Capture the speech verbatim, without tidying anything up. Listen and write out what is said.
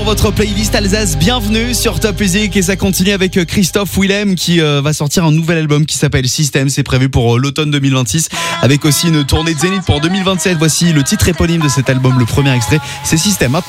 dans votre playlist Alsace. Bienvenue sur Top Music et ça continue avec Christophe Willem qui euh, va sortir un nouvel album qui s'appelle System. C'est prévu pour euh, l'automne deux mille vingt-six avec aussi une tournée de Zénith pour deux mille vingt-sept. Voici le titre éponyme de cet album, le premier extrait, c'est System.